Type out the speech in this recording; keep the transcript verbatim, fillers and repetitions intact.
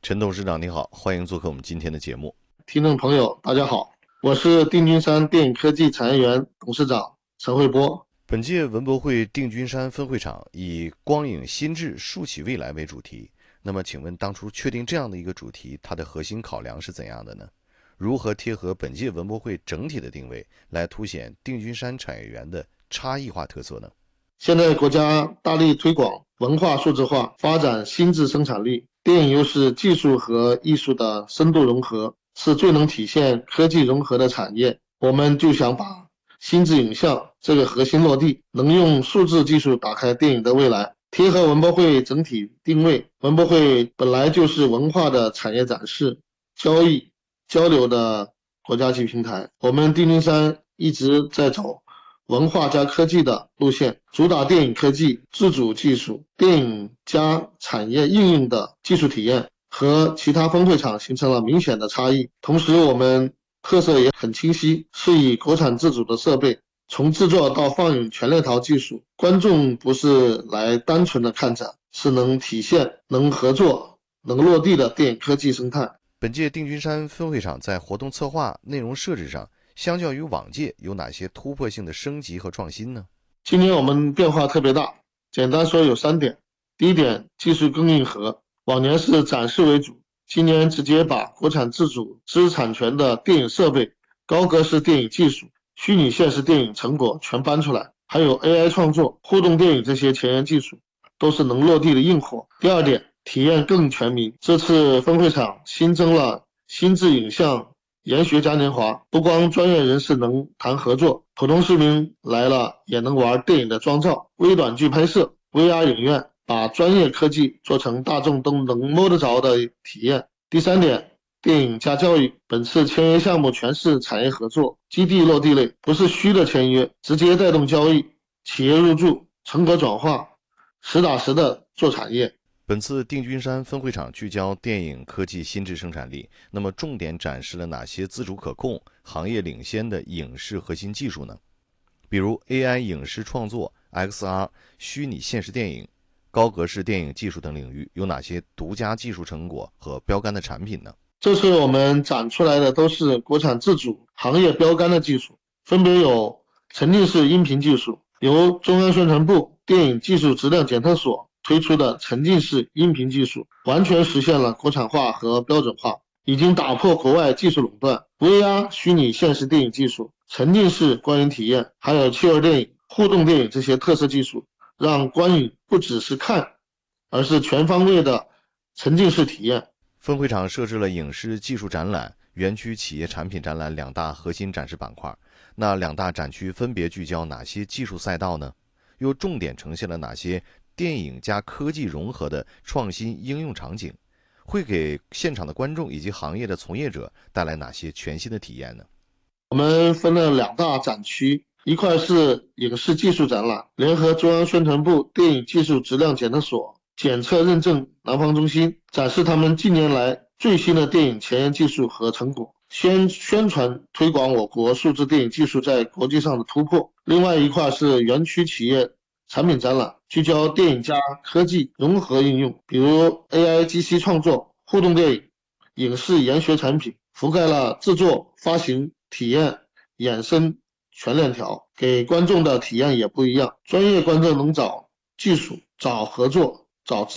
陈董事长您好，欢迎做客我们今天的节目。 听众朋友大家好，我是定军山电影科技产业园董事长陈慧波。 本届文博会定军山分会场以光影新智树起未来为主题，那么请问当初确定这样的一个主题，它的核心考量是怎样的呢？如何贴合本届文博会整体的定位，来凸显定军山产业园的差异化特色呢？ 现在国家大力推广文化数字化，发展新智生产力，电影又是技术和艺术的深度融合，是最能体现科技融合的产业。我们就想把新智影像这个核心落地，能用数字技术打开电影的未来，贴合文博会整体定位。文博会本来就是文化的产业展示、交易、交流的国家级平台，我们定军山一直在走文化加科技的路线，主打电影科技、自主技术、电影加产业应用的技术体验，和其他分会场形成了明显的差异。同时我们特色也很清晰，是以国产自主的设备，从制作到放映全链条技术，观众不是来单纯的看展，是能体现、能合作、能落地的电影科技生态。 本届定军山分会场在活动策划、内容设置上，相较于往届有哪些突破性的升级和创新呢？ 今年我们变化特别大，简单说有三点。第一点，技术更硬核，往年是展示为主，今年直接把国产自主知识产权的电影设备、高格式电影技术、虚拟现实电影成果全搬出来，还有 A I 创作、互动电影这些前沿技术，都是能落地的硬货。第二点，体验更全民，这次分会场新增了新智影像研学嘉年华，不光专业人士能谈合作，普通市民来了也能玩电影的妆造、微短剧拍摄、V R 影院，把专业科技做成大众都能摸得着的体验。第三点，电影加教育，本次签约项目全是产业合作、基地落地类，不是虚的签约，直接带动交易，企业入驻，成果转化，实打实的做产业。 本次定军山分会场聚焦电影科技新智生产力，那么重点展示了哪些自主可控、行业领先的影视核心技术呢？比如 A I 影视创作、X R 虚拟现实电影、高格式电影技术等领域，有哪些独家技术成果和标杆的产品呢？ 这次我们展出来的都是国产自主行业标杆的技术，分别有沉浸式音频技术，由中央宣传部电影技术质量检测所推出的沉浸式音频技术，完全实现了国产化和标准化，已经打破国外技术垄断。 V R 虚拟现实电影技术、沉浸式观影体验，还有趣味电影、互动电影这些特色技术，让观影不只是看，而是全方位的沉浸式体验。 分会场设置了影视技术展览、园区企业产品展览两大核心展示板块，那两大展区分别聚焦哪些技术赛道呢？又重点呈现了哪些电影加科技融合的创新应用场景，会给现场的观众以及行业的从业者带来哪些全新的体验呢？ 我们分了两大展区，一块是影视技术展览，联合中央宣传部电影技术质量检测所、检测认证南方中心，展示他们近年来最新的电影前沿技术和成果，先宣传推广我国数字电影技术在国际上的突破。另外一块是园区企业产品展览，聚焦电影加科技融合应用，比如 A I G C 创作、互动电影、影视研学产品，覆盖了制作、发行、体验、衍生全链条，给观众的体验也不一样。专业观众能找技术、找合作、找资